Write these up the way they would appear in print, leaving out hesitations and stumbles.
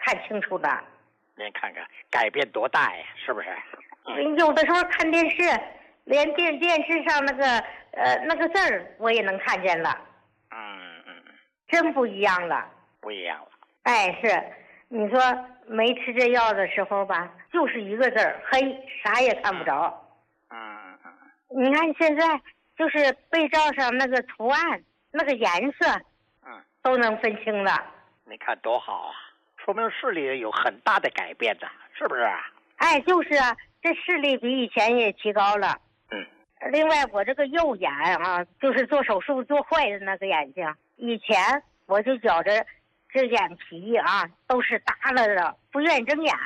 看清楚了。 您看看改变多大呀，是不是？ 有的时候看电视，连电视上那个字儿我也能看见了。真不一样了。 不一样了。 哎，是，你说没吃这药的时候吧，就是一个字儿黑，啥也看不着。你看现在就是被罩上那个图案，那个颜色，都能分清了。 你看多好啊，说明视力有很大的改变呢，是不是？ 哎，就是啊，这视力比以前也提高了。另外我这个右眼啊，就是做手术做坏的那个眼睛，以前我就觉着这眼皮啊都是耷拉的，不愿意睁眼。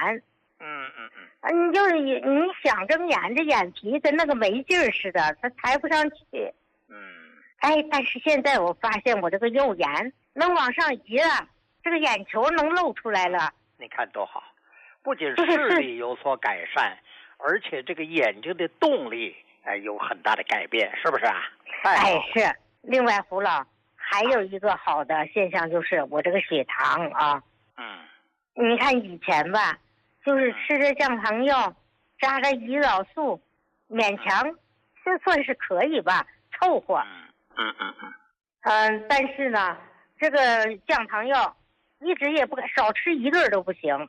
你想睁眼，这眼皮跟那个没劲儿似的，它抬不上去。哎，但是现在我发现我这个右眼能往上移了，这个眼球能露出来了。 你看多好，不仅视力有所改善，而且这个眼睛的动力有很大的改变，是不是啊？ 哎，是。另外胡老还有一个好的现象，就是我这个血糖啊，你看以前吧，就是吃着降糖药，扎着胰岛素，勉强这算是可以吧，凑合。但是呢，这个降糖药一直也不敢少吃一顿都不行。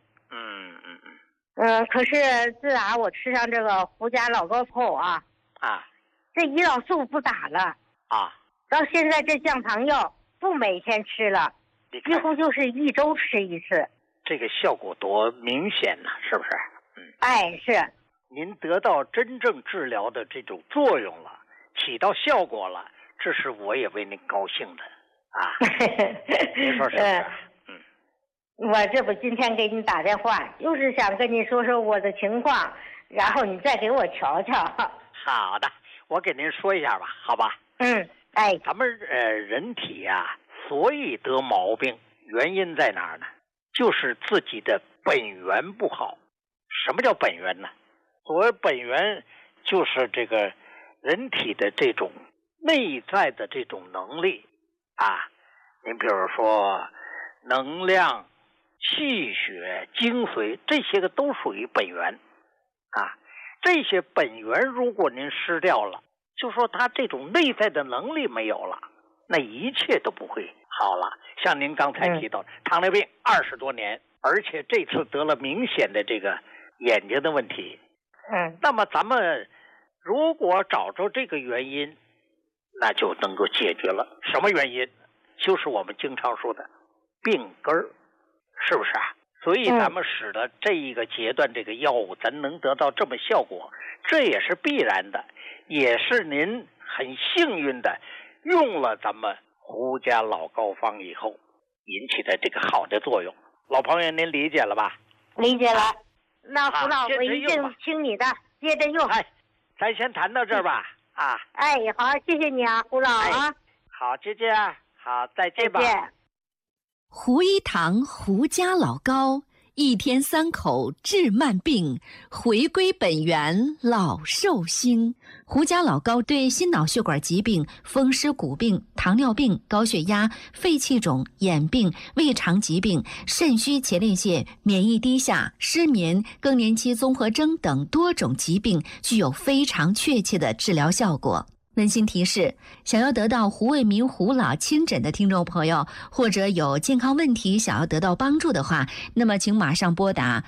可是自打我吃上这个胡家老高后啊，这胰岛素不打了到现在这降糖药不每天吃了，几乎就是一周吃一次。 这个效果多明显呢，是不是？ 哎，是。 您得到真正治疗的这种作用了，起到效果了，这是我也为您高兴的啊。您说是不是？ 我这不今天给你打电话，就是想跟你说说我的情况，然后你再给我瞧瞧。 好的，我给您说一下吧，好吧？咱们人体啊，所以得毛病，原因在哪儿呢？就是自己的本源不好。什么叫本源呢？所谓本源，就是这个人体的这种内在的这种能力啊。您比如说能量、气血、精髓，这些个都属于本源啊。这些本源如果您失掉了，就说他这种内在的能力没有了，那一切都不会好了。像您刚才提到糖尿病20多年，而且这次得了明显的这个眼睛的问题。那么咱们如果找着这个原因，那就能够解决了。什么原因？就是我们经常说的病根儿，是不是啊？所以咱们使得这一个阶段这个药物咱能得到这么效果，这也是必然的，也是您很幸运的用了咱们胡家老膏方以后引起的这个好的作用。老朋友您理解了吧？ 理解了。那胡老我一定听你的，接着用。 咱先谈到这儿吧。 好，谢谢你啊，胡老啊。 好，姐姐，好，再见吧。 再见。 胡一堂胡家老膏，1天3口治慢病，回归本源老寿星。胡家老膏对心脑血管疾病、风湿骨病、糖尿病、高血压、肺气肿、眼病、胃肠疾病、肾虚前列腺、免疫低下、失眠、更年期综合征等多种疾病具有非常确切的治疗效果。温馨提示：想要得到胡卫民胡老亲诊的听众朋友，或者有健康问题想要得到帮助的话，那么请马上拨打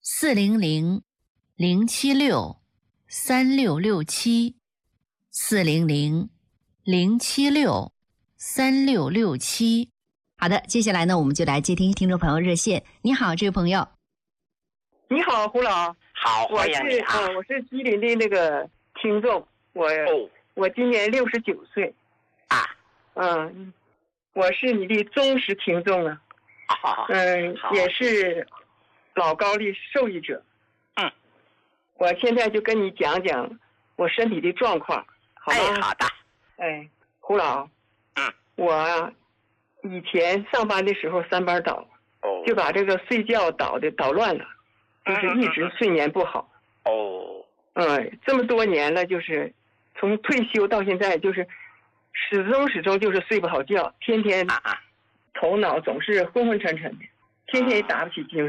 400-076-3667 400-076-3667。好的，接下来呢，我们就来接听听众朋友热线。你好，这位朋友。 你好，胡老。 好，欢迎你啊。 我是吉林的那个听众，我今年69岁我是你的忠实听众啊。也是老高的受益者。我现在就跟你讲讲我身体的状况，好吗？ 好的。 胡老，我以前上班的时候3班倒，就把这个睡觉捣乱了，就是一直睡眠不好。这么多年了，就是从退休到现在，就是始终就是睡不好觉，天天头脑总是昏昏沉沉的，天天也打不起精神。